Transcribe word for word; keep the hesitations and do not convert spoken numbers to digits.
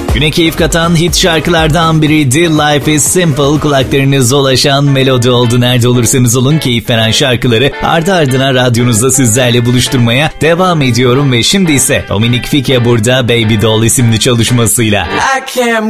Güne keyif katan hit şarkılardan biriydi. Life is Simple, kulaklarınıza ulaşan melodi oldu. Nerede olursanız olun keyif veren şarkıları ardı ardına radyonuzda sizlerle buluşturmaya devam ediyorum. Ve şimdi ise Dominic Fike burada Baby Doll isimli çalışmasıyla.